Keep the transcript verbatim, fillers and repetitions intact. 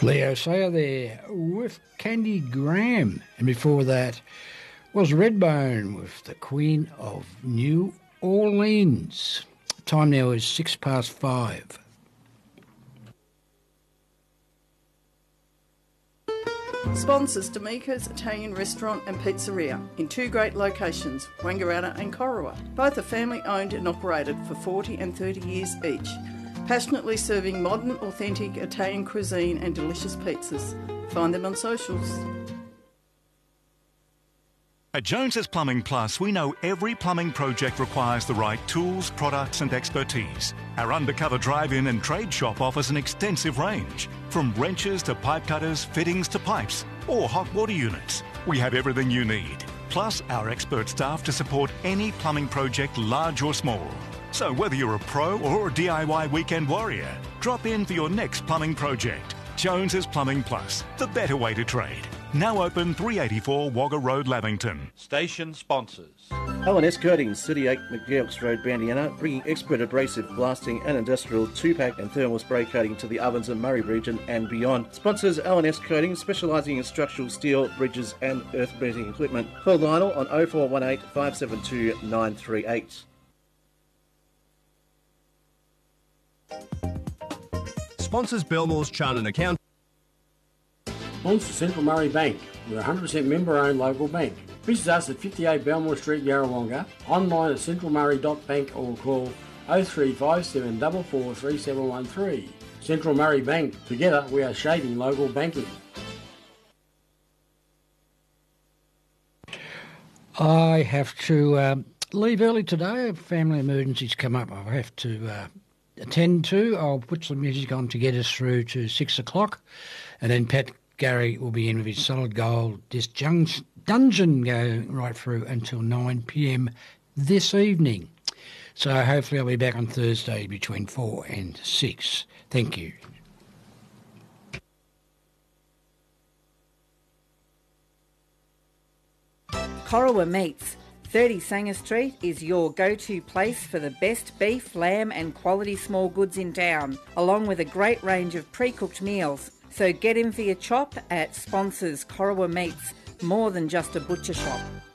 Leo Sayer there with Candy Graham. And before that was Redbone with the Queen of New Orleans. Time now is six past five. Sponsors D'Amico's Italian Restaurant and Pizzeria in two great locations, Wangaratta and Corowa. Both are family owned and operated for forty and thirty years each. Passionately serving modern, authentic Italian cuisine and delicious pizzas. Find them on socials. At Jones's Plumbing Plus, we know every plumbing project requires the right tools, products and expertise. Our undercover drive-in and trade shop offers an extensive range, from wrenches to pipe cutters, fittings to pipes, or hot water units. We have everything you need, plus our expert staff to support any plumbing project, large or small. So whether you're a pro or a D I Y weekend warrior, drop in for your next plumbing project. Jones's Plumbing Plus, the better way to trade. Now open three eighty-four Wagga Road, Lavington. Station sponsors. L and S Coatings, thirty-eight McGeochs Road, Bandiana, bringing expert abrasive blasting and industrial two-pack and thermal spray coating to the Ovens and Murray region and beyond. Sponsors L and S Coatings, specialising in structural steel, bridges and earth-beating equipment. Call Lionel on oh four one eight, five seven two, nine three eight. Sponsors Belmore's Chart and Account. Sponsor Central Murray Bank. We're a one hundred percent member-owned local bank. Visit us at fifty-eight Belmore Street, Yarrawonga, online at central murray dot bank or call oh three five seven four four three seven one three. Central Murray Bank. Together we are shaping local banking. I have to um, leave early today. A family emergency's come up. I have to uh, attend to. I'll put some music on to get us through to six o'clock, and then Pat Gary will be in with his solid gold disjunction dungeon going right through until nine p.m. this evening. So hopefully I'll be back on Thursday between four and six. Thank you. Corowa Meats. thirty Sanger Street is your go-to place for the best beef, lamb and quality small goods in town, along with a great range of pre-cooked meals. So get in for your chop at sponsors Corowa Meats, more than just a butcher shop.